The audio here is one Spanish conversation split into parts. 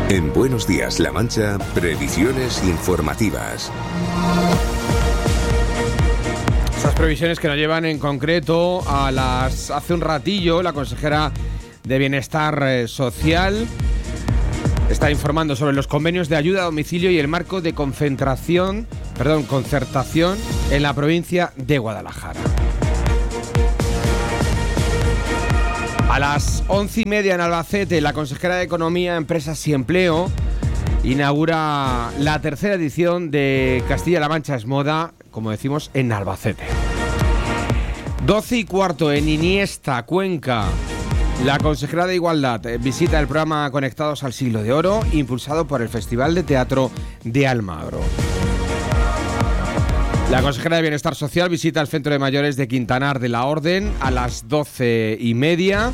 En Buenos Días, La Mancha, previsiones informativas. Esas previsiones que nos llevan en concreto hace un ratillo, la consejera de Bienestar Social está informando sobre los convenios de ayuda a domicilio y el marco de concertación en la provincia de Guadalajara. A las 11:30 en Albacete, la consejera de Economía, Empresas y Empleo inaugura la tercera edición de Castilla-La Mancha es Moda, como decimos, en Albacete. 12:15 en Iniesta, Cuenca. La consejera de Igualdad visita el programa Conectados al Siglo de Oro, impulsado por el Festival de Teatro de Almagro. La consejera de Bienestar Social visita el Centro de Mayores de Quintanar de la Orden a las 12:30.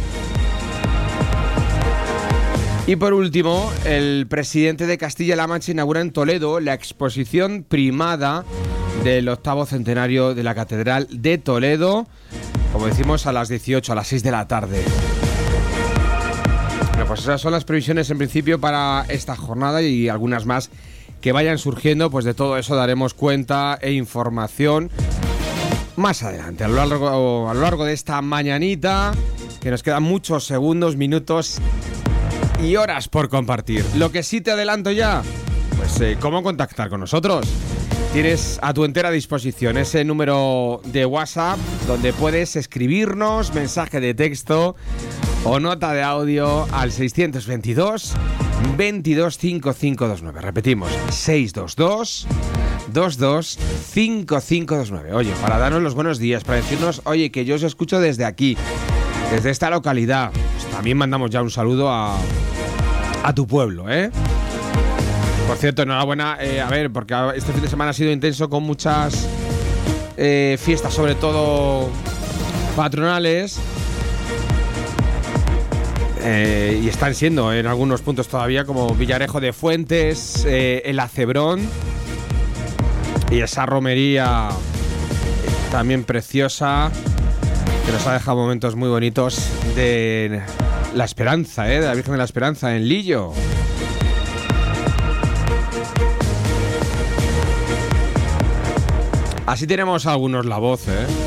Y por último, el presidente de Castilla-La Mancha inaugura en Toledo la exposición primada del 8º centenario de la Catedral de Toledo, como decimos, a las 18, a las 6 de la tarde. Bueno, pues esas son las previsiones en principio para esta jornada y algunas más que vayan surgiendo, pues de todo eso daremos cuenta e información más adelante, a lo largo de esta mañanita, que nos quedan muchos segundos, minutos y horas por compartir. Lo que sí te adelanto ya, pues cómo contactar con nosotros. Tienes a tu entera disposición ese número de WhatsApp donde puedes escribirnos mensaje de texto o nota de audio al 622 22 5529. Repetimos, 622 22 5529. Oye, para darnos los buenos días, para decirnos, oye, que yo os escucho desde aquí, desde esta localidad. Pues también mandamos ya un saludo a tu pueblo, ¿eh? Por cierto, enhorabuena, porque este fin de semana ha sido intenso con muchas fiestas, sobre todo patronales. Y están siendo en algunos puntos todavía, como Villarejo de Fuentes, el Acebrón y esa romería también preciosa que nos ha dejado momentos muy bonitos de la Esperanza, de la Virgen de la Esperanza en Lillo. Así tenemos algunos la voz,